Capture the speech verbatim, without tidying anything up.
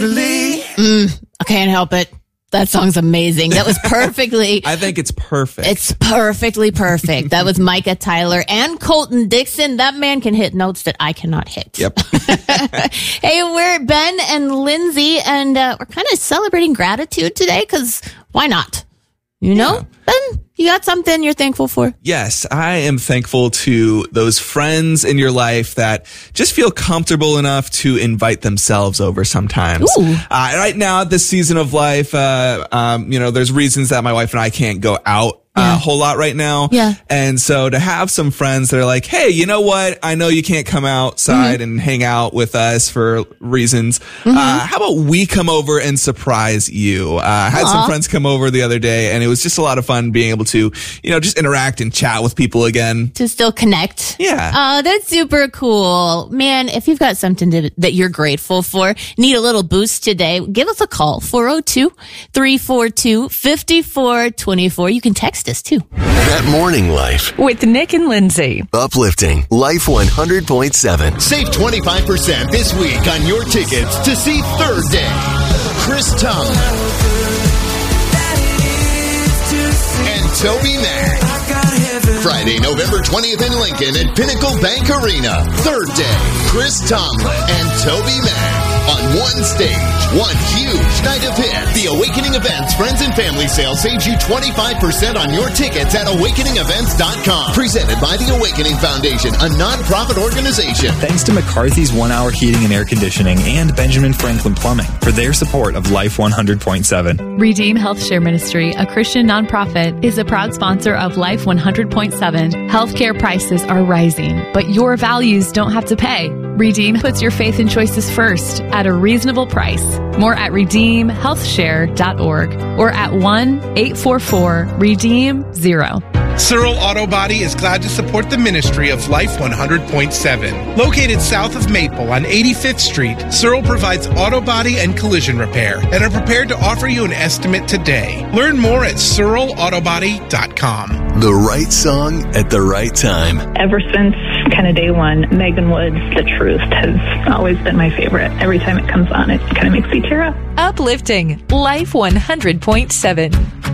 Mm, I can't help it. That song's amazing. That was perfectly. I think it's perfect. It's perfectly perfect. That was Micah Tyler and Colton Dixon. That man can hit notes that I cannot hit. Yep. Hey, we're Ben and Lindsay, and uh, we're kind of celebrating gratitude today because why not? You know, Yeah. Ben, you got something you're thankful for? Yes, I am thankful to those friends in your life that just feel comfortable enough to invite themselves over sometimes. Ooh. Uh, right now, at this season of life, uh, um, you know, there's reasons that my wife and I can't go out Yeah. a whole lot right now. Yeah. And so to have some friends that are like, hey, you know what? I know you can't come outside Mm-hmm. and hang out with us for reasons. Mm-hmm. Uh, how about we come over and surprise you? Uh, I had Aw. some friends come over the other day, and it was just a lot of fun being able to, you know, just interact and chat with people again. To still connect. Yeah. Oh, that's super cool. Man, if you've got something to, that you're grateful for, need a little boost today, give us a call. four oh two, three four two, five four two four. You can text us too. That Morning Life. With Nick and Lindsay. Uplifting. Life one hundred point seven. Save twenty-five percent this week on your tickets to see Third Day. Chris Tomlin and Toby Mac. Friday, November twentieth in Lincoln at Pinnacle Bank Arena. Third Day. Chris Tomlin and Toby Mac on one stage. One huge night of hits. The Awakening Events Friends and Family Sale saves you twenty-five percent on your tickets at awakening events dot com. Presented by the Awakening Foundation, a nonprofit organization. Thanks to McCarthy's One Hour Heating and Air Conditioning and Benjamin Franklin Plumbing for their support of Life one hundred point seven. Redeem Health Share Ministry, a Christian nonprofit, is a proud sponsor of Life one hundred point seven. Healthcare prices are rising, but your values don't have to pay. Redeem puts your faith and choices first at a reasonable price. More at redeem health share dot org or at one eight four four redeem zero. Searle Auto Body is glad to support the ministry of Life one hundred point seven. Located south of Maple on eighty-fifth Street, Searle provides auto body and collision repair and are prepared to offer you an estimate today. Learn more at searle auto body dot com. The right song at the right time. Ever since kind of day one, Megan Wood's The Truth has always been my favorite. Every time it comes on, it kind of makes me tear up. Uplifting. Life one hundred point seven.